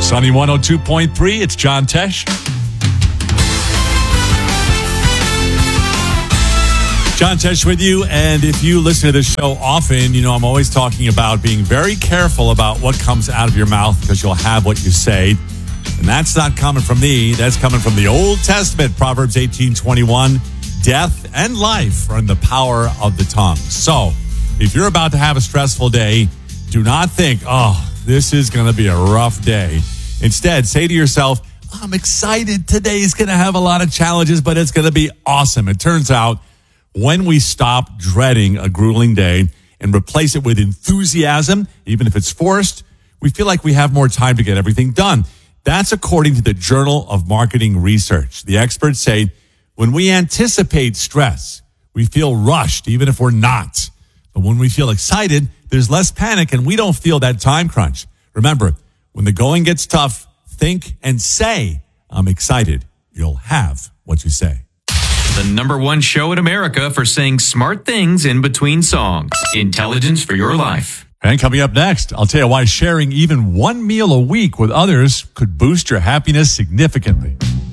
Sunny 102.3, it's John Tesh. John Tesh with you, and if you listen to this show often, you know I'm always talking about being very careful about what comes out of your mouth because you'll have what you say. And that's not coming from me. That's coming from the Old Testament, Proverbs 18:21. Death and life are in the power of the tongue. So if you're about to have a stressful day, do not think, this is going to be a rough day. Instead, say to yourself, I'm excited. Today's going to have a lot of challenges, but it's going to be awesome. It turns out when we stop dreading a grueling day and replace it with enthusiasm, even if it's forced, we feel like we have more time to get everything done. That's according to the Journal of Marketing Research. The experts say when we anticipate stress, we feel rushed, even if we're not. But when we feel excited, there's less panic and we don't feel that time crunch. Remember, when the going gets tough, think and say, I'm excited. You'll have what you say. The #1 show in America for saying smart things in between songs. Intelligence for your life. And coming up next, I'll tell you why sharing even one meal a week with others could boost your happiness significantly.